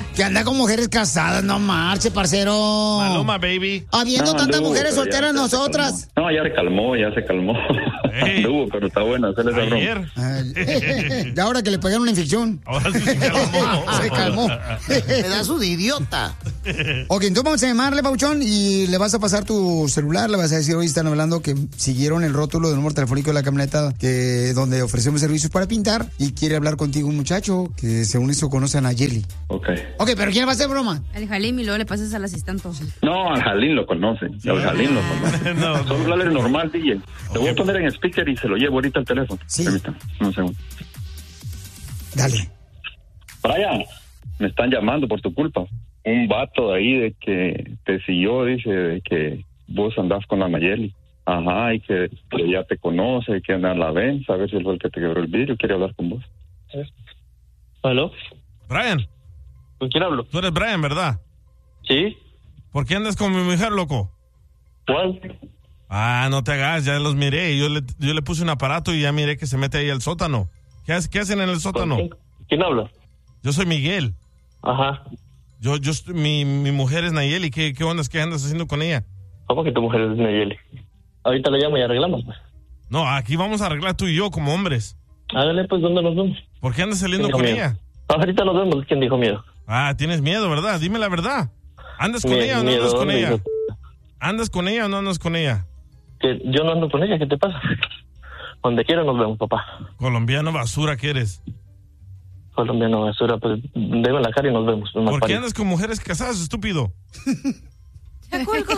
Que anda con mujeres casadas, no marche, parcero. Maluma, baby. Habiendo tantas mujeres solteras ya nosotras. No, ya se calmó. Hey. Anduvo, pero está buena, hacerle esa broma. Ayer. Y ahora que le pegaron una infección. Ahora sí se calmó. Se calmó. Pedazo de idiota. Ok, entonces vamos a llamarle, Pauchón, y le vas a pasar tu celular, le vas a decir, hoy están hablando que siguieron el rótulo del número telefónico de la camioneta donde ofrecemos servicios para pintar y quiere hablar contigo un muchacho que según eso conoce a Nayeli. Ok, pero ¿quién va a hacer broma? Al Jalim y luego le pasas al asistente. no, al Jalín lo conoce. Al Jalín lo conoce. No. Solo hablarle normal, DJ. Te voy a poner en speaker y se lo llevo ahorita al teléfono. Sí. Permítame, un segundo. Dale. Brian, me están llamando por tu culpa. Un vato de ahí de que te siguió, dice, de que vos andás con la Nayeli. Ajá, y que ya te conoce, y que anda la ven, a ver si él fue el que te quebró el vidrio, quiere hablar con vos. ¿Aló? Brian, ¿Con quién hablo? tú eres Brian, ¿verdad? ¿Sí? ¿Por qué andas con mi mujer, loco? ¿Cuál? Ah, no te hagas, ya los miré. Yo le puse un aparato y ya miré que se mete ahí al sótano. ¿Qué hacen en el sótano? ¿Quién habla? Yo soy Miguel. Ajá. Mi mujer es Nayeli. ¿Qué onda? ¿Qué andas haciendo con ella? ¿Cómo que tu mujer es Nayeli? Ahorita la llamo y arreglamos, pues. No, aquí vamos a arreglar tú y yo como hombres. Hágale, pues, ¿dónde nos vemos? ¿Por qué andas saliendo ¿Quién con dijo ella? miedo? Ahorita nos vemos, ¿quién dijo miedo? Ah, tienes miedo, ¿verdad? Dime la verdad. ¿Andas con ella o no andas con ella? ¿Andas con ella o no andas con ella? Que yo no ando con ella, ¿qué te pasa? Donde quiera nos vemos, papá. Colombiano basura que eres. Colombiano basura, pues deme la cara y nos vemos. ¿Por qué andas con mujeres casadas, estúpido? ¡Se colgó!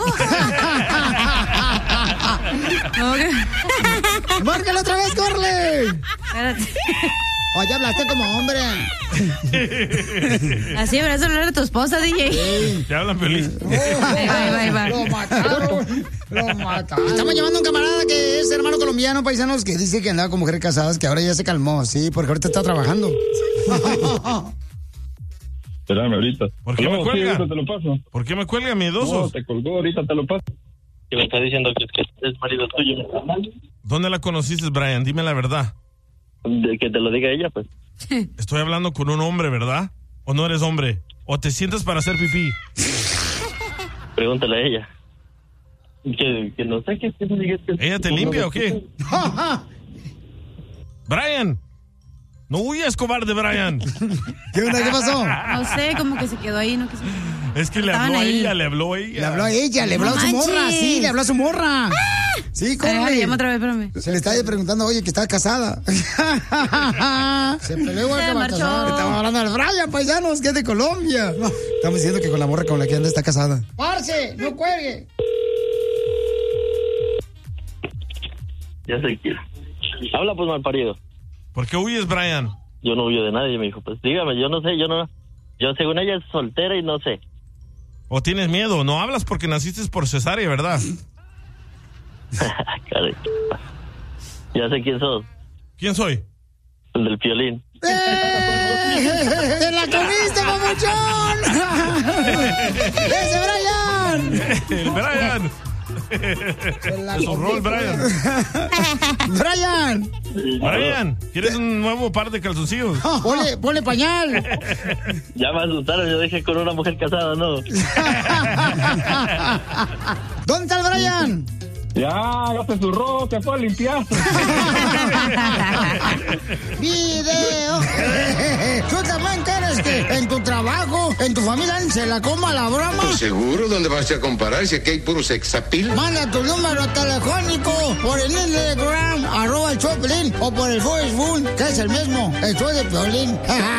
¡Márcalo otra vez, córrele! Espérate. Oye, hablaste como hombre. Así deberías hablar de tu esposa, DJ. Te hablan feliz. Ahí va. Lo mataron. Estamos llamando a un camarada que es hermano colombiano, paisanos, que dice que andaba con mujeres casadas, que ahora ya se calmó, sí, porque ahorita está trabajando. Espérame ahorita. ¿Por qué me cuelga? Sí, ahorita te lo paso. ¿Por qué me cuelga, miedosos? No, te colgó, ahorita te lo paso. Que me está diciendo que es marido tuyo. ¿Dónde la conociste, Brian? Dime la verdad. De que te lo diga ella, pues. Estoy hablando con un hombre, ¿verdad? ¿O no eres hombre? ¿O te sientas para hacer pipí? Pregúntale a ella. Que no sé qué. ¿Ella te limpia o qué? Brian. No huyas, cobarde, Brian. ¿Qué onda? ¿Qué pasó? No sé, como que se quedó ahí, ¿no? Es que le habló a ella. Le habló a su morra, sí, le habló a su morra. Sí, córrele. Llama otra vez, espérame. Se le está preguntando, oye, que está casada. Se peleó igual que Baltasar. Estamos hablando del Brian, paisanos, que es de Colombia. No, estamos diciendo que con la morra con la que anda está casada. ¡Parce! ¡No cuelgue! Ya sé quién. Habla, pues, malparido. ¿Por qué huyes, Brian? Yo no huyo de nadie, me dijo. Pues dígame, yo no sé, yo según ella es soltera y no sé. ¿O tienes miedo? No hablas porque naciste por cesárea, ¿verdad? Caray. Ya sé quién sos. ¿Quién soy? El del Piolín. ¡Te la comiste, mamuchón! ¡Ese Brian! ¡El Brian! Se zurró el Brian. Brian, ¿quieres un nuevo par de calzoncillos? Ponle pañal. Ya me asustaron, yo dije con una mujer casada, ¿no? ¿Dónde está el Brian? Ya se zurró, se fue a limpiar. ¡Video! ¿Tú también quieres que en tu trabajo, en tu familia, se la coma la broma? Pues seguro, ¿dónde vas a comparar si aquí hay puro sexapil? Manda tu número telefónico por el Instagram, @el Choplin, o por el Facebook, que es el mismo, el show de Piolín.